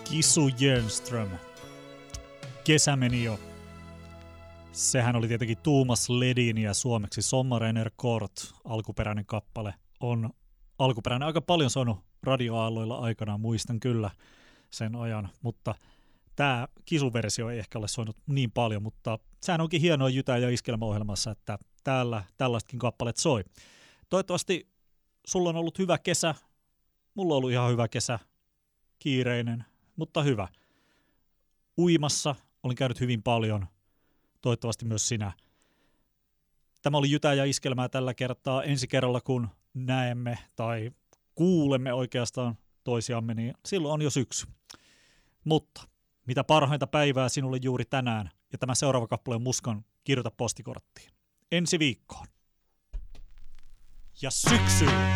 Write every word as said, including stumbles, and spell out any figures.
Kissu Jernström. Kesä meni jo. Sehän oli tietenkin Thomas Ledin ja suomeksi Sommaren Kort. Alkuperäinen kappale on alkuperäinen aika paljon soinut radioaalloilla aikanaan, muistan kyllä sen ajan, mutta tämä Kisu-versio ei ehkä ole soinut niin paljon, mutta sehän onkin hienoa Jytä- ja Iskelmäohjelmassa, että täällä tällaisetkin kappaleet soi. Toivottavasti sulla on ollut hyvä kesä, mulla on ollut ihan hyvä kesä, kiireinen, mutta hyvä. Uimassa olin käynyt hyvin paljon, toivottavasti myös sinä. Tämä oli Jytä ja Iskelmää tällä kertaa. Ensi kerralla kun näemme tai kuulemme oikeastaan toisiamme, niin silloin on jo syksy. Mutta mitä parhainta päivää sinulle juuri tänään, ja tämä seuraava kappale on Muskan Kirjoita postikorttiin. Ensi viikkoon. Ja syksyyn!